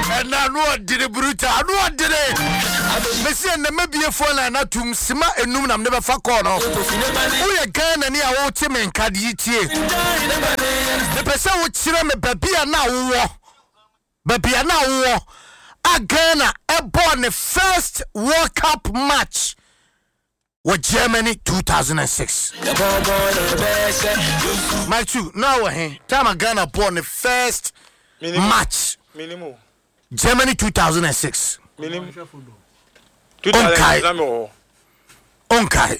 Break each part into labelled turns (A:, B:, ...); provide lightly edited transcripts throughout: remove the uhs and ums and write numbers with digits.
A: And I know did brutal. I know did it. Messi and the maybe a phone and not to Sima and Num never fuck on. We are going and near old Tim and Kaditi. The person would see me, baby, and now. Baby, and now. Ghana born the first World Cup match with Germany 2006. My two now time Ghana born the first match.
B: Minimum.
A: Germany 2006.
B: Minimum.
A: Onkai.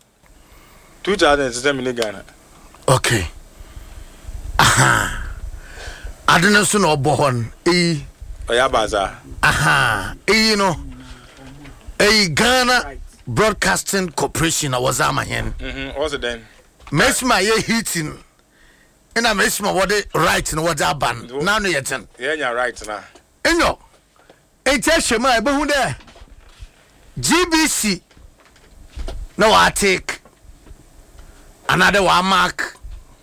B: 2007 Ghana.
A: Okay. Aha. I didn't know born
B: Oyabaza.
A: Aha. You know. Ghana Broadcasting Corporation was my hand.
B: What's it then?
A: Mesma ye hitting. And I mesma what they right and what that band. Now no yet.
B: Yeah, you're right now.
A: And no. And tell Shema, but who there? GBC. No, I take another one mark.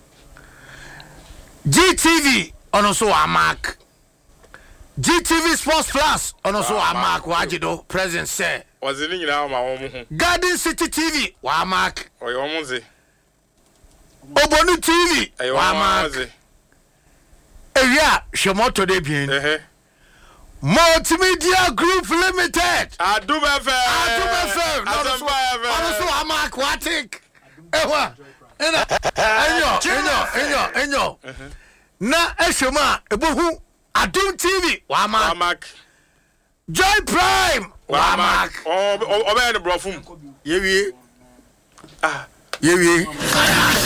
A: GTV on also a mark. GTV Sports Plus on also a mark. Wajido present say.
B: Was it in our home?
A: Garden City TV. Wa mark.
B: Or your Monzi.
A: Obonu TV.
B: Wa mark.
A: Yeah, Shamoto de bien. Multimedia Group Limited.
B: Adum FM.
A: Also a mark. Watik. Ewa. Enyo. Na eshoma ebohu Adum TV. Wa mark. Joy Prime. Wa mark.
B: Oh, the brofum.
A: Yewie.